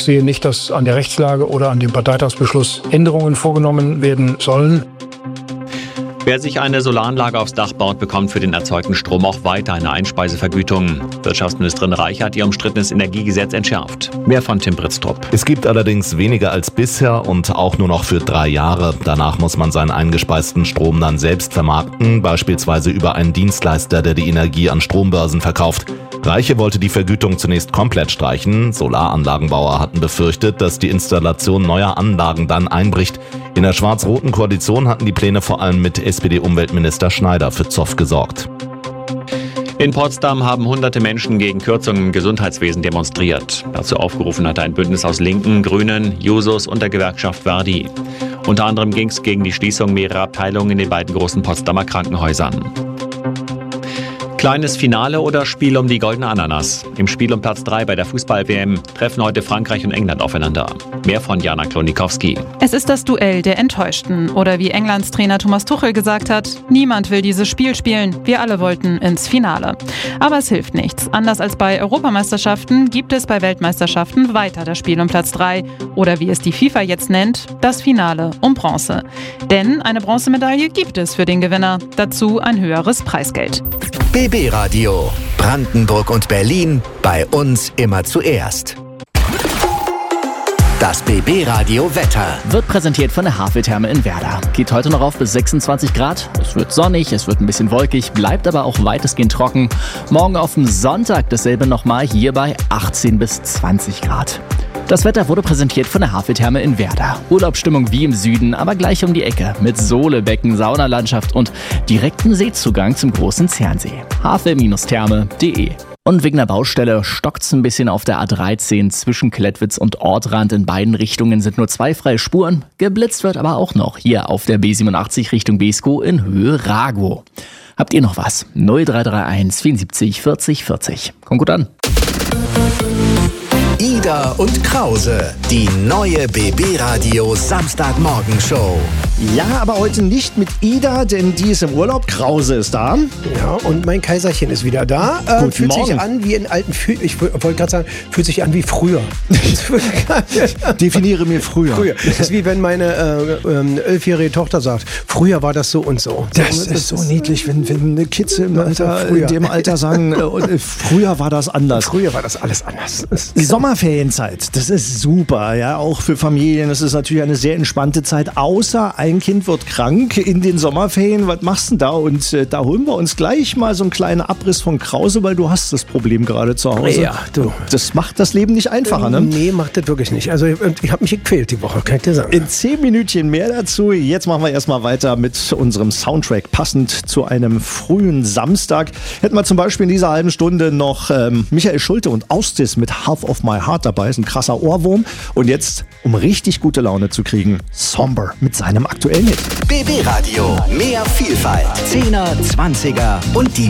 sehe nicht, dass an der Rechtslage oder an dem Parteitagsbeschluss Änderungen vorgenommen werden sollen. Wer sich eine Solaranlage aufs Dach baut, bekommt für den erzeugten Strom auch weiter eine Einspeisevergütung. Wirtschaftsministerin Reich hat ihr umstrittenes Energiegesetz entschärft. Mehr von Tim Britztrup. Es gibt allerdings weniger als bisher und auch nur noch für 3 Jahre. Danach muss man seinen eingespeisten Strom dann selbst vermarkten, beispielsweise über einen Dienstleister, der die Energie an Strombörsen verkauft. Reiche wollte die Vergütung zunächst komplett streichen. Solaranlagenbauer hatten befürchtet, dass die Installation neuer Anlagen dann einbricht. In der schwarz-roten Koalition hatten die Pläne vor allem mit SPD-Umweltminister Schneider für Zoff gesorgt. In Potsdam haben hunderte Menschen gegen Kürzungen im Gesundheitswesen demonstriert. Dazu aufgerufen hatte ein Bündnis aus Linken, Grünen, Jusos und der Gewerkschaft Verdi. Unter anderem ging es gegen die Schließung mehrerer Abteilungen in den beiden großen Potsdamer Krankenhäusern. Kleines Finale oder Spiel um die goldene Ananas? Im Spiel um Platz 3 bei der Fußball-WM treffen heute Frankreich und England aufeinander. Mehr von Jana Klonikowski. Es ist das Duell der Enttäuschten. Oder wie Englands Trainer Thomas Tuchel gesagt hat, niemand will dieses Spiel spielen. Wir alle wollten ins Finale. Aber es hilft nichts. Anders als bei Europameisterschaften gibt es bei Weltmeisterschaften weiter das Spiel um Platz 3. Oder wie es die FIFA jetzt nennt, das Finale um Bronze. Denn eine Bronzemedaille gibt es für den Gewinner. Dazu ein höheres Preisgeld. BB Radio. Brandenburg und Berlin. Bei uns immer zuerst. Das BB Radio Wetter wird präsentiert von der Haveltherme in Werder. Geht heute noch auf bis 26 Grad. Es wird sonnig, es wird ein bisschen wolkig, bleibt aber auch weitestgehend trocken. Morgen auf dem Sonntag dasselbe nochmal hier bei 18 bis 20 Grad. Das Wetter wurde präsentiert von der Haveltherme in Werder. Urlaubsstimmung wie im Süden, aber gleich um die Ecke. Mit Sohlebecken, Saunalandschaft und direktem Seezugang zum großen Zernsee. havel-therme.de. Und wegen der Baustelle stockt's ein bisschen auf der A13 zwischen Klettwitz und Ortrand. In beiden Richtungen sind nur 2 freie Spuren. Geblitzt wird aber auch noch hier auf der B87 Richtung Beeskow in Höhe Ragow. Habt ihr noch was? 0331 74 40 40. Kommt gut an. Ida und Krause, die neue BB Radio Samstagmorgenshow. Ja, aber heute nicht mit Ida, denn die ist im Urlaub. Krause ist da. Ja, und mein Kaiserchen ist wieder da. Fühlt sich an wie in alten, ich wollte gerade sagen, fühlt sich an wie früher. Definiere mir früher. Das ist wie wenn meine 11-jährige Tochter sagt, früher war das so und so. Das ist so niedlich, wenn Kids in dem Alter sagen, früher war das anders. Früher war das alles anders. Die Sommerferienzeit, das ist super, ja, auch für Familien. Das ist natürlich eine sehr entspannte Zeit, außer ein Kind wird krank in den Sommerferien. Was machst du denn da? Und da holen wir uns gleich mal so einen kleinen Abriss von Krause, weil du hast das Problem gerade zu Hause. Ja, du. Das macht das Leben nicht einfacher, ne? Nee, macht das wirklich nicht. Also ich habe mich gequält die Woche, kann ich dir sagen. In 10 Minütchen mehr dazu. Jetzt machen wir erstmal weiter mit unserem Soundtrack, passend zu einem frühen Samstag. Hätten wir zum Beispiel in dieser halben Stunde noch Michael Schulte und Austis mit Half of My Heart dabei. Ist ein krasser Ohrwurm. Und jetzt, um richtig gute Laune zu kriegen, Somber mit seinem aktuellen Hit. BB Radio, mehr Vielfalt, 10er, 20er und die